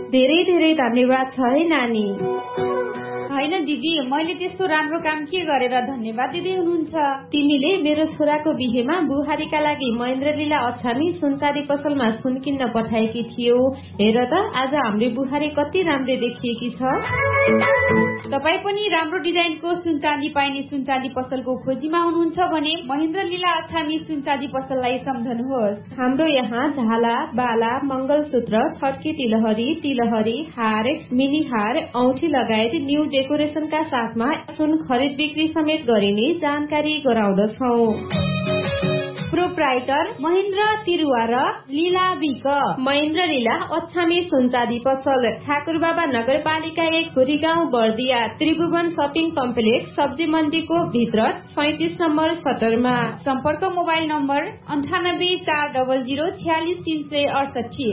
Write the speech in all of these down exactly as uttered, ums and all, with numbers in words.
धेरै धेरै धन्यवाद छ है नानी। हैन दिदी, मैले त्यस्तो राम्रो काम के गरेर धन्यवाद दिँदै हुनुहुन्छ? तिमीले मेरो छोराको बिहेमा बुहारीका लागि महेन्द्रलीला अछामी सुनचाँदी पसलमा सुन किन्न पठाएकी थियौ। हेर त आज हाम्रो बुहारी कति राम्रो देखिएकी छ। तपाई पनि राम्रो डिजाइनको सुनचाँदी पाइने सुनचाँदी पसलको खोजीमा हुनुहुन्छ भने महेन्द्रलीला अछामी सुनचाँदी पसललाई सम्झनुहोस्। हाम्रो यहाँ झाला, बाला, मंगलसूत्र, छड्के तिलहरी, तिलहरी, हार, मिनी हार, औठी लगायत न्यू डेकोरेशनका साथमा सुन खरिद बिक्री समेत गरिने जानकारी गराउँदछौं। प्रोप्राइटर महेन्द्र तिरुवा र लीला विक। महेन्द्र लीला अछामी सुनचाँदी पसल, ठाकुरबाबा नगरपालिका एक खुरीगाउँ बर्दिया, त्रिभुवन शपिङ कम्प्लेक्स, सब्जी मण्डीको भित्र सैतिस नम्बर सटरमा। सम्पर्क मोबाइल नम्बर अन्ठानब्बे चार डबल जिरो छ्यालिस तीन सय अडसठी।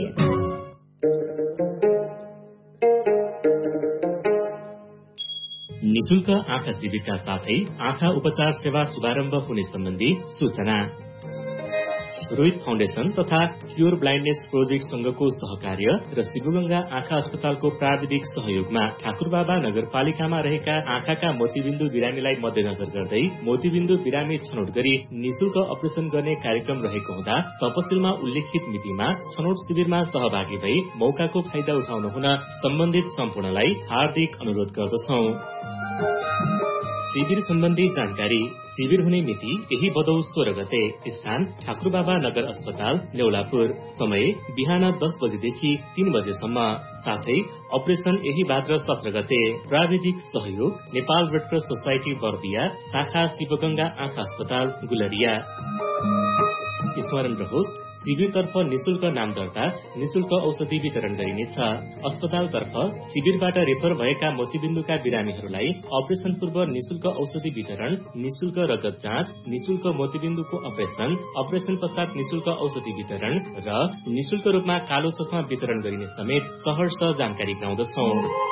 निशुल्क आँखा शिविरका साथै आँखा उपचार सेवा शुभारम्भ हुने सम्बन्धी सूचना। रोहित फाउन्डेशन तथा क्योर ब्लाइन्डनेस प्रोजेक्ट संघको सहकार्य र शिवगंगा आँखा अस्पतालको प्राविधिक सहयोगमा ठाकुरबाबा नगरपालिकामा रहेका आँखाका मोतीबिन्दु बिरामीलाई मध्यनजर गर्दै मोतीबिन्दु बिरामी छनौट गरी निशुल्क अपरेशन गर्ने कार्यक्रम रहेको हुँदा तपसिलमा उल्लेखित मितिमा छनौट शिविरमा सहभागी भई मौकाको फाइदा उठाउन हुन सम्बन्धित सम्पूर्णलाई हार्दिक अनुरोध गर्दछौं। शिविर सम्बन्धी जानकारी। शिविर हुने मिति यही भदौ सोह्र गते। स्थान ठाकुरबाबा नगर अस्पताल नेउलापुर। समय बिहान दस बजेदेखि तीन बजेसम्म। साथै अपरेशन यही भाद्र सत्र गते। प्राविधिक सहयोग नेपाल रेडक्रस सोसाइटी बर्दिया, शाखा शिवगंगा आँखा अस्पताल गुलरिया। स्मरण रहोस्, शिविरतर्फ निशुल्क नाम दर्ता, निशुल्क औषधि वितरण गरिनेछ। अस्पतालतर्फ शिविरबाट रेफर भएका मोतीबिन्दुका बिरामीहरूलाई अपरेशन पूर्व निशुल्क औषधि वितरण, निशुल्क रगत जाँच, निशुल्क मोतीबिन्दुको अपरेशन, अपरेशन पश्चात निशुल्क औषधि वितरण र निशुल्क रूपमा कालो चस्मा वितरण गरिने समेत सहर्ष जानकारी गराउँदछौं।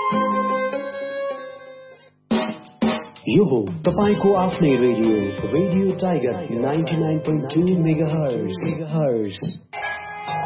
यो हो तपाईको आफ्नै radio radio tiger ninety nine point two megahertz.